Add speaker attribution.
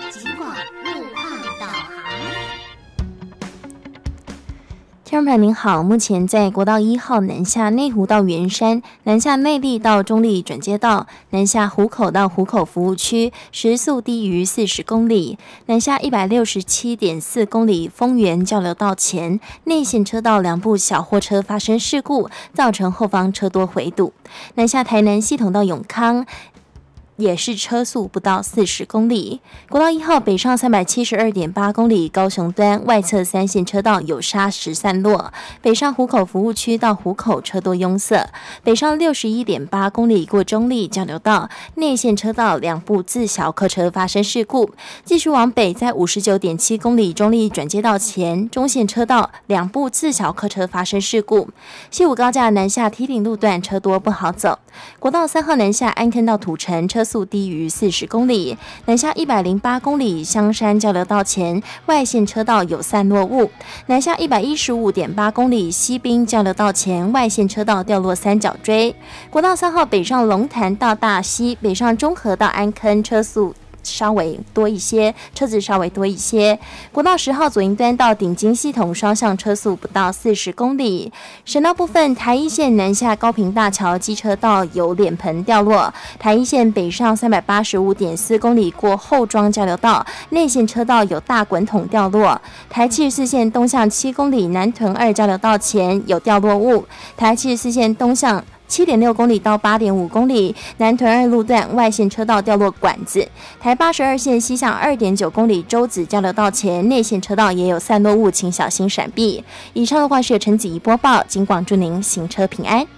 Speaker 1: 警广路况导航。
Speaker 2: 听众朋友您好，目前在国道1号南下内湖到圆山、南下内壢到中壢转接道、南下湖口到湖口服务区时速低于40公里，南下167.4公里丰原交流道前内线车道2部小货车发生事故，造成后方车多回堵，南下台南系统到永康也是车速不到40公里。国道1号北上372.8公里，高雄端外侧3线车道有砂石散落，北上湖口服务区到湖口车多拥塞。北上61.8公里过中壢交流道，内线车道2部自小客车发生事故。继续往北，在59.7公里中壢转接道前，中线车道2部自小客车发生事故。西武高架南下梯顶路段车多不好走。国道3号南下安坑到土城车速低于40公里，南下108公里香山交流道前外线车道有散落物，南下115.8公里西滨交流道前外线车道掉落三角锥。国道3号北上龙潭到大溪，北上中和到安坑车子稍微多一些。国道10号左营端到顶金系统双向车速不到40公里。省道部分，台一线南下高屏大桥机车道有脸盆掉落，台一线北上385.4公里过后庄交流道内线车道有大滚筒掉落，台74线东向7公里南屯2交流道前有掉落物，台74线东向7.6公里到8.5公里南屯2路段外线车道掉落管子，台82线西向2.9公里洲子交流道前内线车道也有散落物，请小心闪避。以上的话是由陈子怡播报，警广祝您行车平安。